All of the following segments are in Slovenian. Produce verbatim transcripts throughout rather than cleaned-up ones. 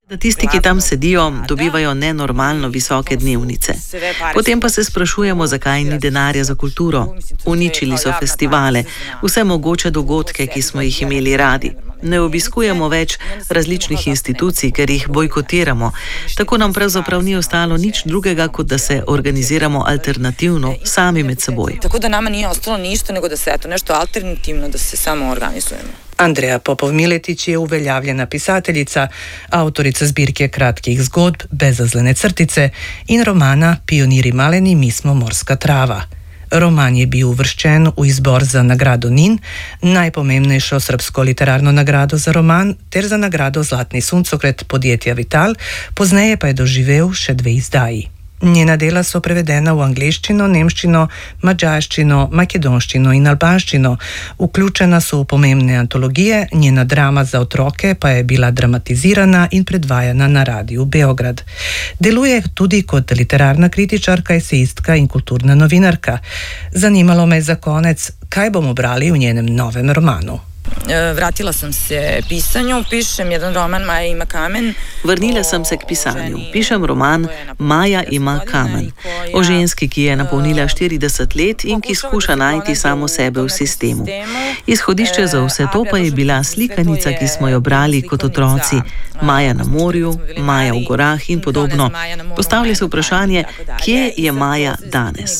Tisti, ki tam sedijo, dobivajo nenormalno visoke dnevnice. Potem pa se sprašujemo, zakaj ni denarja za kulturo. Uničili so festivale, vse mogoče dogodke, ki smo jih imeli radi. Ne obiskujemo več različnih institucij, ker jih bojkotiramo. Tako nam pravzaprav ni ostalo nič drugega, kot da se organiziramo alternativno, sami med seboj. Tako da nama nije ostalo ništa, nego da se eto nešto alternativno, da se samo organizujemo. Andreja Popov-Miletić je uveljavljena pisateljica, avtorica zbirke kratkih zgodb Bezazlene crtice in romana Pioniri maleni, mi smo morska trava. Roman je bil uvrščen v izbor za nagrado Nin, najpomembnejšo srbsko literarno nagrado za roman, ter za nagrado Zlatni suncokret podjetja Vital, pozneje pa je doživel še dve izdaji. Njena dela so prevedena v angleščino, nemščino, madžarščino, makedonščino in albanščino. Vključena so v pomembne antologije, njena drama za otroke pa je bila dramatizirana in predvajana na Radiu Beograd. Deluje tudi kot literarna kritičarka, esejistka in kulturna novinarka. Zanimalo me je za konec, kaj bomo brali v njenem novem romanu. Vratila sam se pisanju, pišem jedan roman Maja ima kamen. Vrnila sem se k pisanju. Pišem roman Maja ima kamen. O ženski, ki je napolnila štirideset let in ki skuša najti samo sebe v sistemu. Izhodišče za vse to pa je bila slikanica, ki smo jo brali kot otroci. Maja na morju, Maja v gorah in podobno. Postavlja se vprašanje, kje je Maja danes?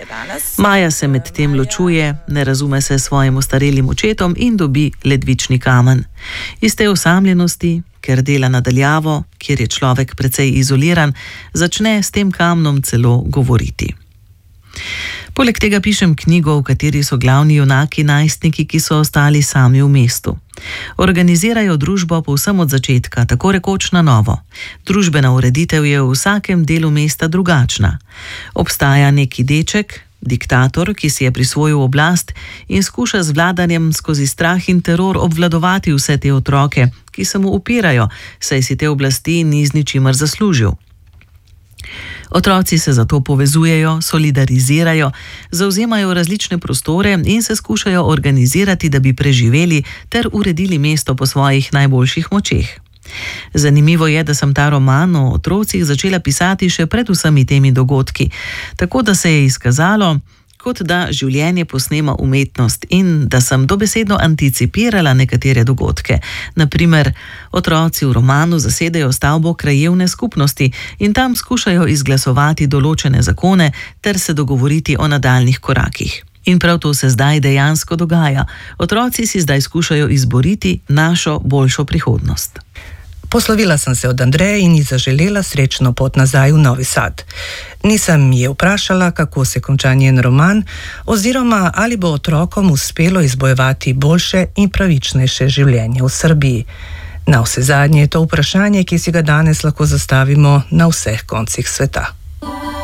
Maja se med tem ločuje, ne razume se s svojim ostarelim očetom in dobi ledvični kamen. Iz te osamljenosti, ker dela nadaljavo, kjer je človek precej izoliran, začne s tem kamnom celo govoriti. Poleg tega pišem knjigo, v kateri so glavni junaki najstniki, ki so ostali sami v mestu. Organizirajo družbo povsem od začetka, tako rekoč na novo. Družbena ureditev je v vsakem delu mesta drugačna. Obstaja neki deček, diktator, ki si je prisvojil oblast in skuša z vladanjem skozi strah in teror obvladovati vse te otroke, ki se mu upirajo, saj si te oblasti ni z ničimer zaslužil. Otroci se zato povezujejo, solidarizirajo, zavzemajo različne prostore in se skušajo organizirati, da bi preživeli ter uredili mesto po svojih najboljših močeh. Zanimivo je, da sem ta roman o otrocih začela pisati še pred vsemi temi dogodki, tako da se je izkazalo, kot da življenje posnema umetnost in da sem dobesedno anticipirala nekatere dogodke. Naprimer, otroci v romanu zasedejo stavbo krajevne skupnosti in tam skušajo izglasovati določene zakone ter se dogovoriti o nadaljnih korakih. In prav to se zdaj dejansko dogaja. Otroci si zdaj skušajo izboriti našo boljšo prihodnost. Poslovila sem se od Andreje in ji zaželela srečno pot nazaj v Novi Sad. Nisem je vprašala, kako se konča njen roman, oziroma ali bo otrokom uspelo izbojevati boljše in pravičnejše življenje v Srbiji. Na vse zadnje je to vprašanje, ki si ga danes lahko zastavimo na vseh koncih sveta.